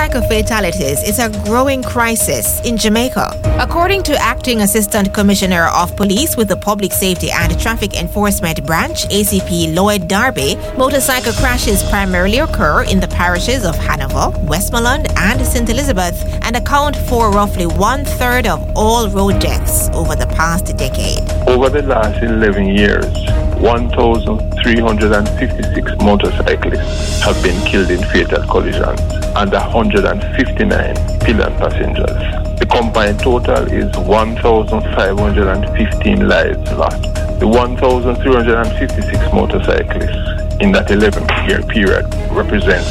Motorcycle fatalities is a growing crisis in Jamaica. According to Acting Assistant Commissioner of Police with the Public Safety and Traffic Enforcement Branch, ACP Lloyd Darby, motorcycle crashes primarily occur in the parishes of Hanover, Westmoreland, and St. Elizabeth and account for roughly 1/3 of all road deaths over the past decade. Over the last 11 years, 1,356 motorcyclists have been killed in fatal collisions and 159 pillion passengers. The combined total is 1,515 lives lost. The 1,356 motorcyclists in that 11-year period represents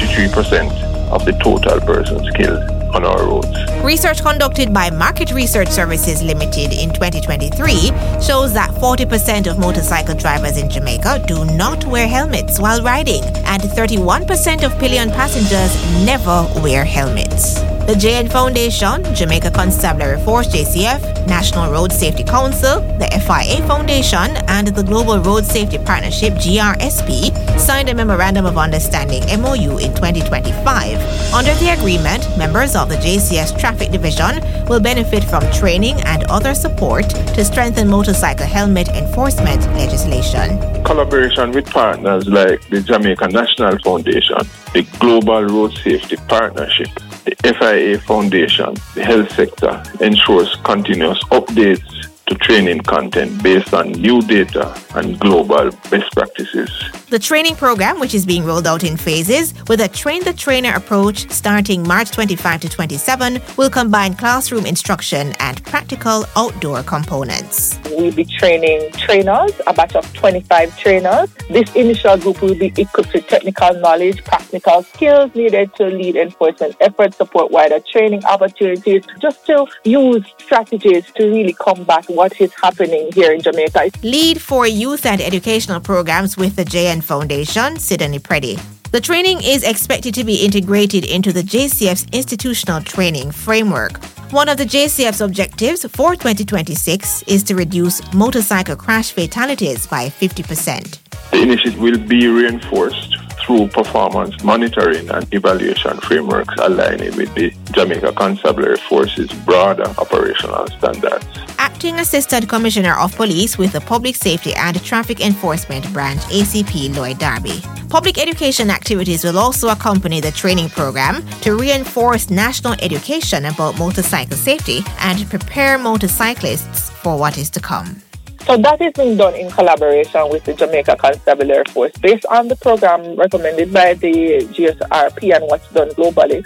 33% of the total persons killed on our roads. Research conducted by Market Research Services Limited in 2023 shows that 40% of motorcycle drivers in Jamaica do not wear helmets while riding, and 31% of pillion passengers never wear helmets. The JN Foundation, Jamaica Constabulary Force JCF, National Road Safety Council, the FIA Foundation, and the Global Road Safety Partnership GRSP signed a Memorandum of Understanding MOU in 2025. Under the agreement, members of the JCS Traffic Division will benefit from training and other support to strengthen motorcycle helmet enforcement legislation. Collaboration with partners like the Jamaica National Foundation, the Global Road Safety Partnership, the FIA Foundation, the health sector ensures continuous updates to training content based on new data and global best practices. The training program, which is being rolled out in phases with a train-the-trainer approach starting March 25 to 27, will combine classroom instruction and practical outdoor components. We'll be training trainers, a batch of 25 trainers. This initial group will be equipped with technical knowledge, practical skills needed to lead enforcement efforts, support wider training opportunities, just to use strategies to really combat what is happening here in Jamaica. Lead for youth and educational programs with the JN Foundation, Sydney Preddy. The training is expected to be integrated into the JCF's institutional training framework. One of the JCF's objectives for 2026 is to reduce motorcycle crash fatalities by 50%. The initiative will be reinforced through performance monitoring and evaluation frameworks aligning with the Jamaica Constabulary Force's broader operational standards. Acting Assistant Commissioner of Police with the Public Safety and Traffic Enforcement Branch, ACP Lloyd Darby. Public education activities will also accompany the training program to reinforce national education about motorcycle safety and prepare motorcyclists for what is to come. So that is being done in collaboration with the Jamaica Constabulary Force based on the program recommended by the GSRP and what's done globally.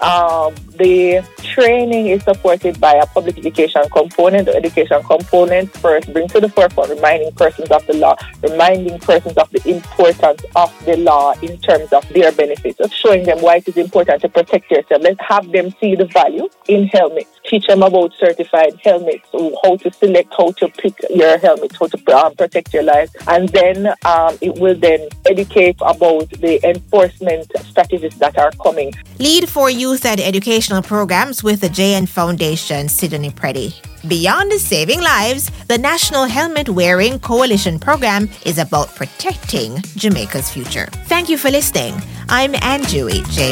The training is supported by a public education component. The education component first brings to the forefront reminding persons of the law, reminding persons of the importance of the law in terms of their benefits, of showing them why it is important to protect yourself. Let's have them see the value in helmets. Teach them about certified helmets, how to select, how to pick your helmet, how to protect your life. And then it will then educate about the enforcement strategies that are coming. Lead for youth and educational programs with the JN Foundation, Sydney Preddy. Beyond saving lives, the National Helmet Wearing Coalition program is about protecting Jamaica's future. Thank you for listening. I'm Anjui J.